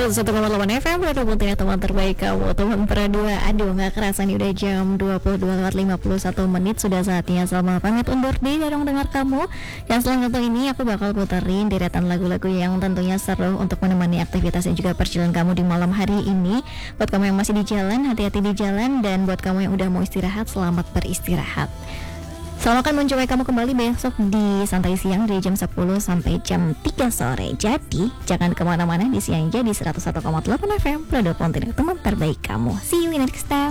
101,8 FM Radio Pontianak, teman terbaik kamu, teman perdua. Aduh, gak kerasa nih udah jam 22:51. Sudah saatnya Salma pamit undur diri dong dengar kamu. Dan selanjutnya ini aku bakal puterin deretan lagu-lagu yang tentunya seru untuk menemani aktivitas dan juga perjalanan kamu di malam hari ini. Buat kamu yang masih di jalan, hati-hati di jalan. Dan buat kamu yang udah mau istirahat, selamat beristirahat. Selamat akan mencoba kamu kembali besok di Santai Siang dari jam 10 sampai jam 3 sore. Jadi jangan kemana-mana, di Siang aja di 101,8 FM Radio Pontianak, teman terbaik kamu. See you in next time.